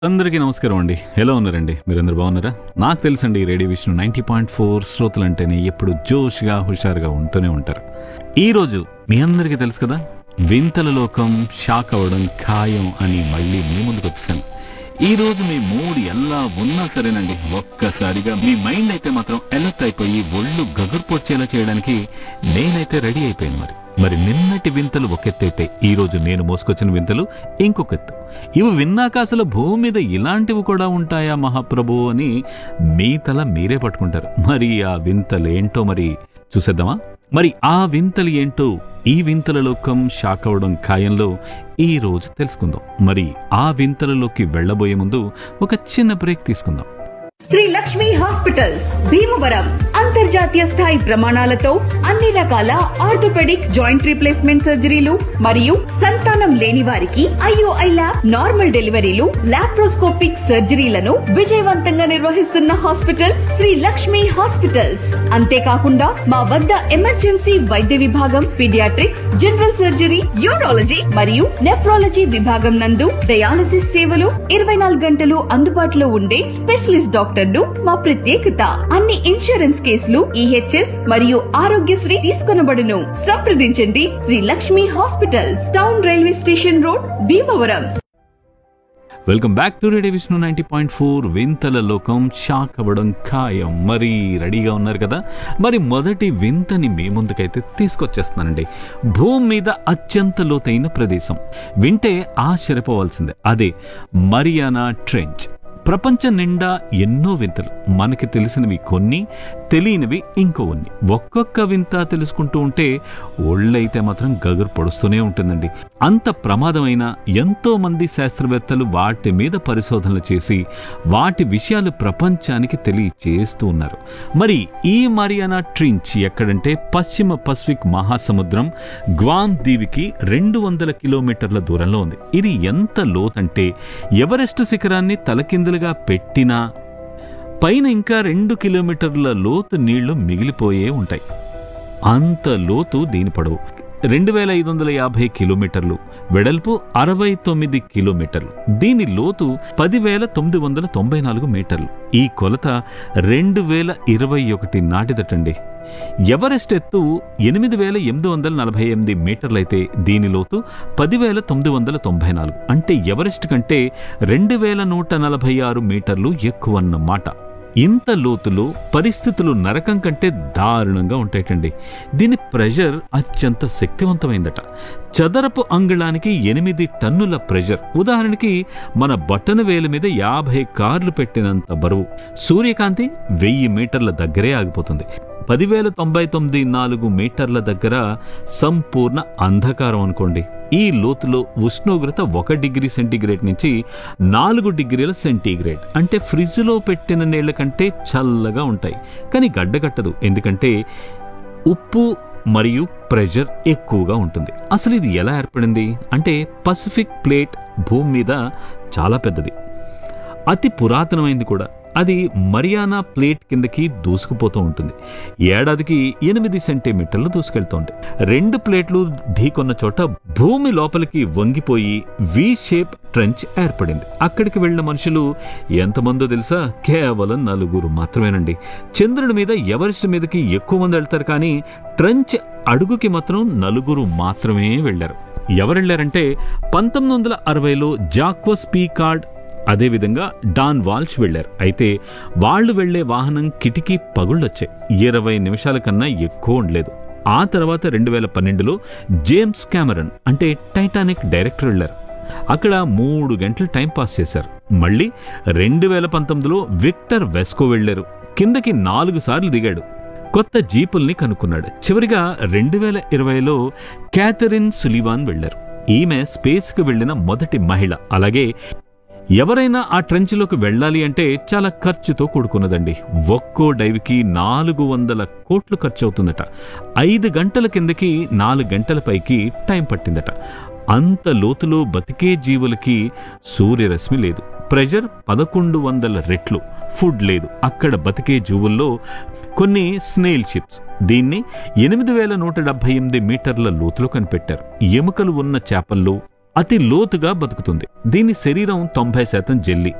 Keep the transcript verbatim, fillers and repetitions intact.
అందరికీ నమస్కారం అండి. ఎలా ఉన్నారండి? మీరందరూ బాగున్నారా? నాకు తెలుసండి radio Vishnu ninety point four శ్రోతలు అంటేనే ఎప్పుడు జోష్గా హుషారుగా ఉంటూనే ఉంటారు. ఈరోజు మీ అందరికీ తెలుసు కదా, వింతల లోకం షాక్ అవ్వడం ఖాయం అని మళ్ళీ మీ ముందుకు వచ్చాను. ఈ రోజు మీ మూడ్ ఎలా ఉన్నా సరేనండి, ఒక్కసారిగా మీ మైండ్ అయితే మాత్రం అలర్ట్ అయిపోయి ఒళ్ళు గగుర్పొచ్చేలా చేయడానికి నేనైతే రెడీ అయిపోయాను. మరి మరి నిన్నటి వింతలు ఒకెత్తైతే ఈ రోజు నేను మోసుకొచ్చిన వింతలు ఇంకొక ఎత్తు. ఇవి విన్నాక అసలు భూమి మీద ఇలాంటివి కూడా ఉంటాయా మహాప్రభు అని మీ తల మీరే పట్టుకుంటారు. మరి ఆ వింతలు ఏంటో మరి చూసేద్దామా? మరి ఆ వింతలు ఏంటో ఈ వింతల లోకం షాక్ అవడం ఖాయంలో ఈ రోజు తెలుసుకుందాం. మరి ఆ వింతలలోకి వెళ్లబోయే ముందు ఒక చిన్న బ్రేక్ తీసుకుందాం. శ్రీ లక్ష్మి హాస్పిటల్స్ భీమవరం అంతర్జాతీయ స్థాయి ప్రమాణాలతో అన్ని రకాల ఆర్థోపెడిక్ జాయింట్ రీప్లేస్మెంట్ సర్జరీలు మరియు సంతానం లేని వారికి ఐఓఐ ల్యాబ్ నార్మల్ డెలివరీలు లాప్రోస్కోపిక్ సర్జరీలను విజయవంతంగా నిర్వహిస్తున్న హాస్పిటల్ శ్రీ లక్ష్మి హాస్పిటల్స్. అంతేకాకుండా మా వద్ద ఎమర్జెన్సీ వైద్య విభాగం, పీడియాట్రిక్స్, జనరల్ సర్జరీ, యూరాలజీ మరియు నెఫ్రాలజీ విభాగం నందు డయాలసిస్ సేవలు ఇరవై నాలుగు గంటలు అందుబాటులో ఉండే స్పెషలిస్ట్ డాక్టర్లు మా ప్రత్యేకత. అన్ని ఇన్సూరెన్స్ కేసులు ఈహెచ్ఎస్ మరియు ఆరోగ్యశ్రీ తీసుకొనబడును. సంప్రదించండి Shri Lakshmi hospitals, town railway station road, Bhimavaram. Welcome back to radio Vishnu ninety point four వింతల లోకం షాక్ అవ్వడం ఖాయం. మరి రెడీగా ఉన్నారు కదా? మరి మొదటి వింతని మీ ముందుకైతే తీసుకొచ్చేస్తున్నానండి. భూమి మీద అత్యంత లోతైన ప్రదేశం వింటే ఆశ్చర్యపోవాల్సిందే, అదే మరియానా ట్రెంచ్. ప్రపంచం నిండా ఎన్నో వింతలు, మనకి తెలిసినవి కొన్ని, తెలియనివి ఇంకొన్ని. ఒక్కొక్క వింత తెలుసుకుంటూ ఉంటే ఒళ్ళైతే మాత్రం గగురు పొడుస్తూనే ఉంటుందండి. అంత ప్రమాదమైన ఎంతో మంది శాస్త్రవేత్తలు వాటి మీద పరిశోధనలు చేసి వాటి విషయాలు ప్రపంచానికి తెలియచేస్తూ ఉన్నారు. మరి ఈ మరియానా ట్రెంచ్ ఎక్కడంటే పశ్చిమ పసిఫిక్ మహాసముద్రం గ్వామ్ దీవికి రెండు వందల కిలోమీటర్ల దూరంలో ఉంది. ఇది ఎంత లోతంటే ఎవరెస్ట్ శిఖరాన్ని తలకిందులుగా పెట్టినా పైన ఇంకా రెండు కిలోమీటర్ల లోతు నీళ్లు మిగిలిపోయే ఉంటాయి. అంత లోతు దీని పొడవు రెండు వేల ఐదు వందల యాభై కిలోమీటర్లు, వెడల్పు అరవై తొమ్మిది కిలోమీటర్లు. దీని లోతు పదివేల తొమ్మిది వందల తొంభై నాలుగు మీటర్లు. ఈ కొలత రెండు వేల ఇరవై ఒకటి నాటిదటండి. ఎవరెస్ట్ ఎత్తు ఎనిమిది వేల ఎనిమిది వందల నలభై ఎనిమిది మీటర్లయితే దీని లోతు పదివేల తొమ్మిది వందల తొంభై నాలుగు. అంటే ఎవరెస్ట్ కంటే రెండు వేల నూట నలభై ఆరు మీటర్లు ఎక్కువన్నమాట. ఇంత లోతులో పరిస్థితులు నరకం కంటే దారుణంగా ఉంటాయటండి. దీని ప్రెషర్ అత్యంత శక్తివంతమైందట. చదరపు అంగుళానికి ఎనిమిది టన్నుల ప్రెషర్. ఉదాహరణకి మన బటన్ వేలు మీద యాభై కార్లు పెట్టినంత బరువు. సూర్యకాంతి వెయ్యి మీటర్ల దగ్గరే ఆగిపోతుంది. పదివేల తొంభై తొమ్మిది నాలుగు మీటర్ల దగ్గర సంపూర్ణ అంధకారం అనుకోండి. ఈ లోతులో ఉష్ణోగ్రత ఒక డిగ్రీ సెంటీగ్రేడ్ నుంచి నాలుగు డిగ్రీల సెంటీగ్రేడ్, అంటే ఫ్రిడ్జ్లో పెట్టిన నీళ్ల కంటే చల్లగా ఉంటాయి. కానీ గడ్డగట్టదు, ఎందుకంటే ఉప్పు మరియు ప్రెషర్ ఎక్కువగా ఉంటుంది. అసలు ఇది ఎలా ఏర్పడింది అంటే, పసిఫిక్ ప్లేట్ భూమి మీద చాలా పెద్దది, అతి పురాతనమైంది కూడా. అది మరియానా ప్లేట్ కిందకి దూసుకుపోతూ ఉంటుంది. ఏడాదికి ఎనిమిది సెంటీమీటర్లు దూసుకెళ్తోంది. రెండు ప్లేట్లు ఢీకొన్న చోట భూమి లోపలికి వంగిపోయి వి షేప్ ట్రెంచ్ ఏర్పడింది. అక్కడికి వెళ్ళిన మనుషులు ఎంతమందో తెలుసా? కేవలం నలుగురు మాత్రమేనండి. చంద్రుడి మీద ఎవరెస్ట్ మీదకి ఎక్కువ మంది వెళ్తారు, కానీ ట్రెంచ్ అడుగుకి మాత్రం నలుగురు మాత్రమే వెళ్లారు. ఎవరెళ్లారంటే పంతొమ్మిది వందల అరవైలో జాక్వస్ పీకార్డ్, అదేవిధంగా డాన్ వాల్ష్ వెళ్లారు. అయితే వాళ్లు వెళ్లే వాహనం కిటికీ పగుళ్ళొచ్చాయి. ఇరవై నిమిషాల కన్నా ఎక్కువ ఉండలేదు. ఆ తర్వాత రెండు వేల పన్నెండులో జేమ్స్ కెమెరన్, అంటే టైటానిక్ డైరెక్టర్ వెళ్లారు. అక్కడ మూడు గంటలు టైం పాస్ చేశారు. మళ్ళీ రెండు వేల పంతొమ్మిదిలో విక్టర్ వెస్కో వెళ్లారు. కిందకి నాలుగు సార్లు దిగాడు. కొత్త జీపుల్ని కనుక్కున్నాడు. చివరిగా రెండు వేల ఇరవైలో క్యాథరిన్ సులివాన్ వెళ్లారు. ఈమె స్పేస్కి వెళ్లిన మొదటి మహిళ. అలాగే ఎవరైనా ఆ ట్రెంచ్లోకి వెళ్ళాలి అంటే చాలా ఖర్చుతో కూడుకున్నదండి. ఒక్కో డైవ్కి నాలుగు వందల కోట్లు ఖర్చు అవుతుందట. ఐదు గంటల కిందకి నాలుగు గంటల పైకి టైం పట్టిందట. అంత లోతులో బతికే జీవులకి సూర్యరశ్మి లేదు, ప్రెషర్ పదకొండు వందల రెట్లు, ఫుడ్ లేదు. అక్కడ బతికే జీవుల్లో కొన్ని స్నేల్ షిప్స్. దీన్ని ఎనిమిది వేల నూట డెబ్బై ఎనిమిది మీటర్ల లోతులో కనిపెట్టారు. ఎముకలు ఉన్న చేపల్లో అతి లోతుగా బతుకుతుంది. దీని శరీరం తొంభై శాతం జెల్లీ.